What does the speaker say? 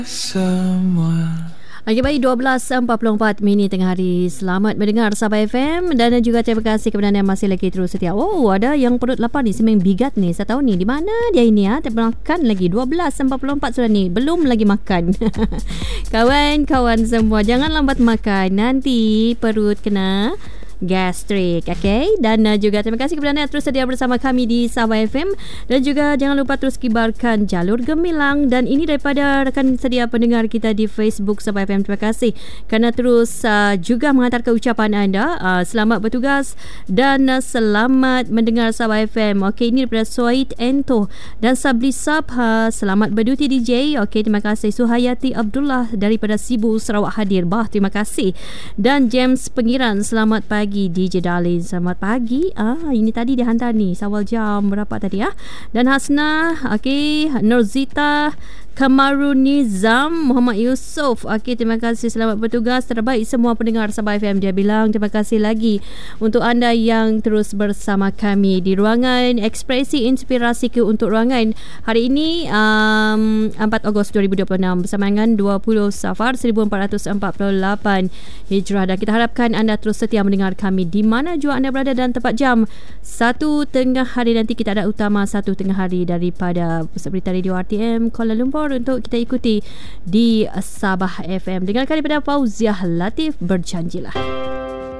semua. Okey, baik, 12.44 minit tengah hari. Selamat mendengar Sabah FM dan juga terima kasih kepada anda yang masih lagi terus setia. Oh, ada yang perut lapar ni, semang bigat ni. Saya tahu ni di mana dia ini termakan lagi. 12.44 sudah ni, belum lagi makan. Kawan-kawan semua, jangan lambat makan. Nanti perut kena gastrik, okay? Dan juga terima kasih kepada anda yang terus sedia bersama kami di Sabah FM. Dan juga jangan lupa terus kibarkan jalur gemilang. Dan ini daripada rekan sedia pendengar kita di Facebook Sabah FM. Terima kasih kerana terus juga menghantarkan ucapan anda. Selamat bertugas dan selamat mendengar Sabah FM. Okay, ini daripada Soid Ento dan Sabli Sabha. Selamat berduti DJ. Okay, terima kasih. Suhayati Abdullah daripada Sibu Sarawak hadir. Terima kasih. Dan James Pengiran, selamat pagi DJ Darlin. Selamat pagi. Ini tadi dia hantar ni awal jam berapa tadi Dan Hasna, okey, Nurzita, Kamarunizam, Muhammad Yusof. Okey, terima kasih, selamat bertugas. Terbaik semua pendengar Sabah FM, dia bilang. Terima kasih lagi untuk anda yang terus bersama kami di ruangan Ekspresi Inspirasi untuk ruangan hari ini 4 Ogos 2026 bersama dengan 20 Safar 1448 Hijrah. Dan kita harapkan anda terus setia mendengar kami di mana jua anda berada. Dan tepat jam 1 tengah hari nanti kita ada utama 1 tengah hari daripada Pusat Berita Radio RTM Kuala Lumpur untuk kita ikuti di Sabah FM. Dengarkan daripada Fauziah Latif, Berjanjilah.